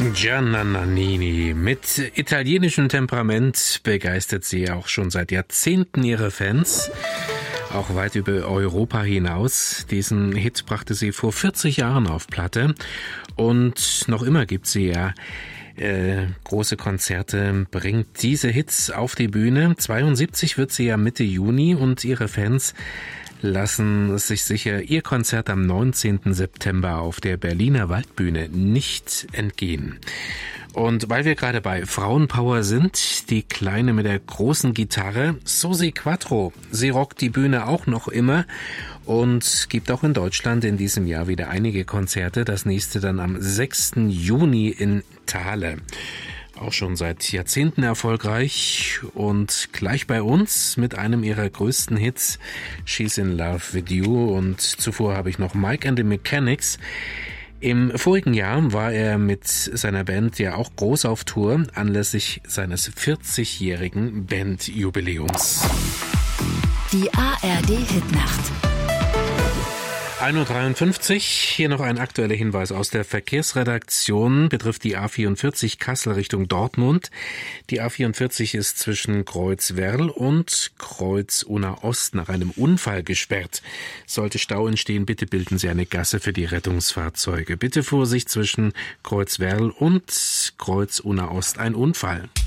Gianna Nannini. Mit italienischem Temperament begeistert sie auch schon seit Jahrzehnten ihre Fans, auch weit über Europa hinaus. Diesen Hit brachte sie vor 40 Jahren auf Platte und noch immer gibt sie ja große Konzerte, bringt diese Hits auf die Bühne. 72 wird sie ja Mitte Juni und ihre Fans lassen sich sicher ihr Konzert am 19. September auf der Berliner Waldbühne nicht entgehen. Und weil wir gerade bei Frauenpower sind, die Kleine mit der großen Gitarre, Susi Quatro, sie rockt die Bühne auch noch immer und gibt auch in Deutschland in diesem Jahr wieder einige Konzerte. Das nächste dann am 6. Juni in Thale. Auch schon seit Jahrzehnten erfolgreich und gleich bei uns mit einem ihrer größten Hits, She's in Love with You. Und zuvor habe ich noch Mike and the Mechanics. Im vorigen Jahr war er mit seiner Band ja auch groß auf Tour, anlässlich seines 40-jährigen Bandjubiläums. Die ARD-Hitnacht. 1:53 Uhr, hier noch ein aktueller Hinweis aus der Verkehrsredaktion, betrifft die A44 Kassel Richtung Dortmund. Die A44 ist zwischen Kreuzwerl und Kreuz-Unna Ost nach einem Unfall gesperrt. Sollte Stau entstehen, bitte bilden Sie eine Gasse für die Rettungsfahrzeuge. Bitte Vorsicht zwischen Kreuzwerl und Kreuz-Unna Ost, ein Unfall.